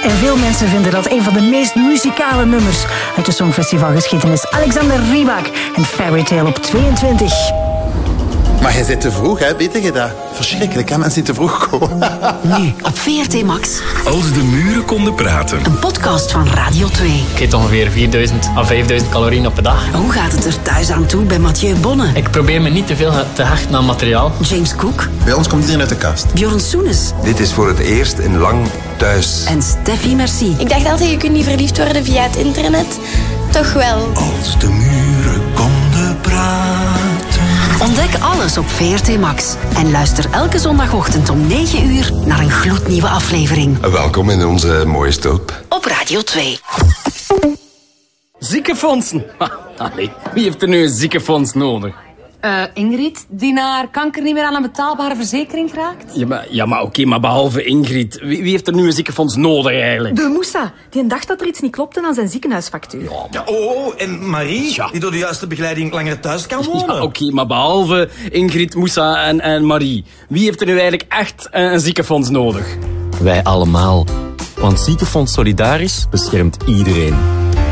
En veel mensen vinden dat een van de meest muzikale nummers uit de Songfestivalgeschiedenis. Alexander Rybak en Fairy Tale op 22. Maar jij zit te vroeg, hè? Weet je dat? Verschrikkelijk, hè? Mensen die te vroeg komen. Nu op VRT Max. Als de muren konden praten. Een podcast van Radio 2. Ik eet ongeveer 4000 à 5000 calorieën op een dag. Hoe gaat het er thuis aan toe bij Mathieu Bonne? Ik probeer me niet te veel te hechten aan materiaal. James Cook. Bij ons komt iedereen uit de kast. Bjorn Soenes. Dit is voor het eerst in lang thuis. En Steffi Merci. Ik dacht altijd, je kunt niet verliefd worden via het internet. Toch wel. Als de muren konden praten. Ontdek alles op VRT Max. En luister elke zondagochtend om 9 uur naar een gloednieuwe aflevering. Welkom in onze mooie stulp. Op Radio 2. Ziekenfondsen. Allee, wie heeft er nu een ziekenfonds nodig? Ingrid, die naar kanker niet meer aan een betaalbare verzekering geraakt? Ja, maar oké, maar behalve Ingrid, wie heeft er nu een ziekenfonds nodig eigenlijk? De Moussa, die dacht dat er iets niet klopte aan zijn ziekenhuisfactuur. Ja, en Marie, die door de juiste begeleiding langer thuis kan wonen. Ja, oké, maar behalve Ingrid, Moussa en Marie, wie heeft er nu eigenlijk echt een ziekenfonds nodig? Wij allemaal. Want Ziekenfonds Solidaris beschermt iedereen.